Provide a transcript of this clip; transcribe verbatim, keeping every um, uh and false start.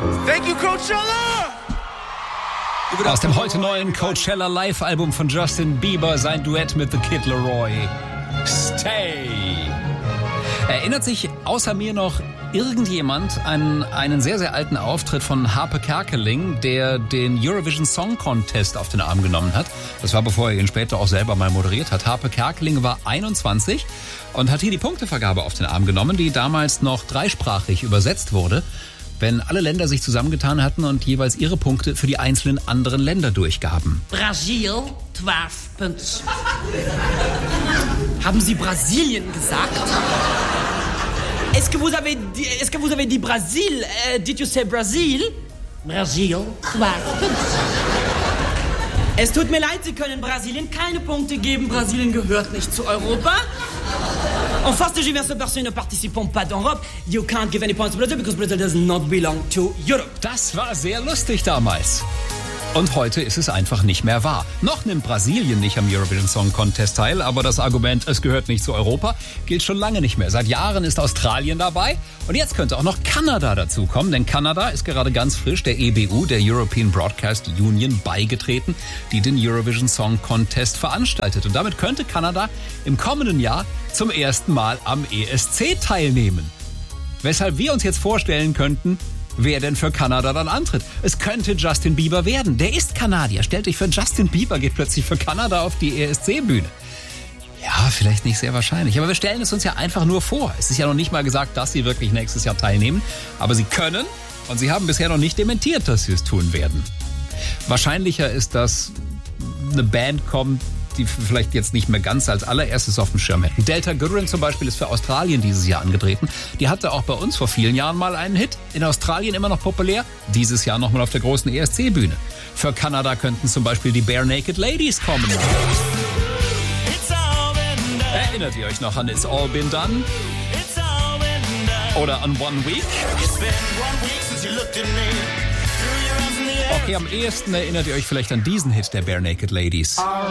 Thank you, Coachella! Aus dem heute neuen Coachella Live-Album von Justin Bieber sein Duett mit The Kid Laroi. Stay. Erinnert sich außer mir noch irgendjemand an einen sehr, sehr alten Auftritt von Harpe Kerkeling, der den Eurovision Song Contest auf den Arm genommen hat? Das war, bevor er ihn später auch selber mal moderiert hat. Harpe Kerkeling war einundzwanzig und hat hier die Punktevergabe auf den Arm genommen, die damals noch dreisprachig übersetzt wurde, wenn alle Länder sich zusammengetan hatten und jeweils ihre Punkte für die einzelnen anderen Länder durchgaben. Brasil, zwölf Punkte. Haben Sie Brasilien gesagt? Est-ce que vous avez dit, est-ce que vous avez dit Brasil? Uh, did you say Brazil? Brasil, zwölf Punkte. Es tut mir leid, Sie können Brasilien keine Punkte geben. Brasilien gehört nicht zu Europa. En face de diverses personnes ne participant pas d'Europe, you can't give any points to Brazil because Brazil does not belong to Europe. Das war sehr lustig damals. Und heute ist es einfach nicht mehr wahr. Noch nimmt Brasilien nicht am Eurovision Song Contest teil, aber das Argument, es gehört nicht zu Europa, gilt schon lange nicht mehr. Seit Jahren ist Australien dabei und jetzt könnte auch noch Kanada dazukommen, denn Kanada ist gerade ganz frisch der E B U, der European Broadcast Union, beigetreten, die den Eurovision Song Contest veranstaltet. Und damit könnte Kanada im kommenden Jahr zum ersten Mal am E S C teilnehmen. Weshalb wir uns jetzt vorstellen könnten, wer denn für Kanada dann antritt. Es könnte Justin Bieber werden. Der ist Kanadier. Stellt euch vor, Justin Bieber geht plötzlich für Kanada auf die E S C-Bühne. Ja, vielleicht nicht sehr wahrscheinlich. Aber wir stellen es uns ja einfach nur vor. Es ist ja noch nicht mal gesagt, dass sie wirklich nächstes Jahr teilnehmen. Aber sie können und sie haben bisher noch nicht dementiert, dass sie es tun werden. Wahrscheinlicher ist, dass eine Band kommt, die vielleicht jetzt nicht mehr ganz als allererstes auf dem Schirm hätten. Delta Goodrem zum Beispiel ist für Australien dieses Jahr angetreten. Die hatte auch bei uns vor vielen Jahren mal einen Hit. In Australien immer noch populär. Dieses Jahr nochmal auf der großen E S C-Bühne. Für Kanada könnten zum Beispiel die Bare Naked Ladies kommen. Erinnert ihr euch noch an It's All Been Done? Oder an One Week? Okay, am ehesten erinnert ihr euch vielleicht an diesen Hit der Bare Naked Ladies. All